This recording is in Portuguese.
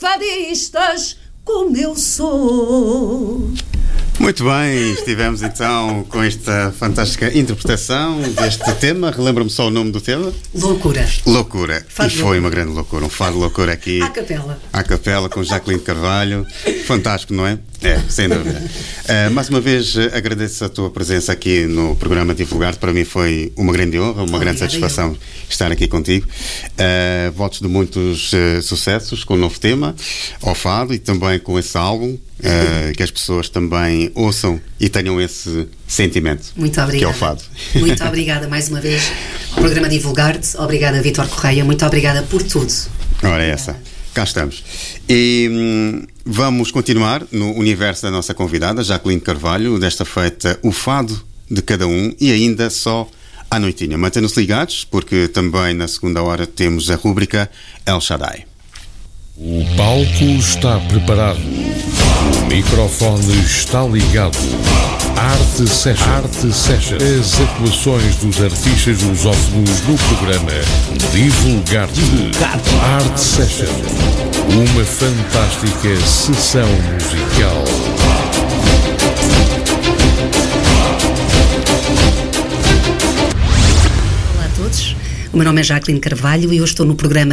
fadistas como eu sou. Muito bem, estivemos então com esta fantástica interpretação deste tema. Relembra-me só o nome do tema? Loucura. Loucura. Fado E foi uma grande loucura, um fado de loucura aqui. À capela, com Jacqueline Carvalho. Fantástico, não é? É, sem dúvida. Mais uma vez agradeço a tua presença aqui no programa Divulgar-te. Para mim foi uma grande honra, uma grande satisfação estar aqui contigo. Votos de muitos sucessos com o novo tema, ao fado, e também com esse álbum. Que as pessoas também ouçam e tenham esse sentimento. Muito obrigada. Que é o fado. Muito obrigada mais uma vez ao programa Divulgar-te. Obrigada, Vítor Correia. Muito obrigada por tudo. Ora, essa. Cá estamos. E vamos continuar no universo da nossa convidada, Jacqueline Carvalho, desta feita o fado de cada um e ainda só à noitinha. Mantém-nos ligados, porque também na segunda hora temos a rúbrica El Shaddai. O palco está preparado. O microfone está ligado. Arte Session. As atuações dos artistas lusófonos no programa Divulgar-te. Arte Session. Uma fantástica sessão musical. Olá a todos. O meu nome é Jacqueline Carvalho e eu estou no programa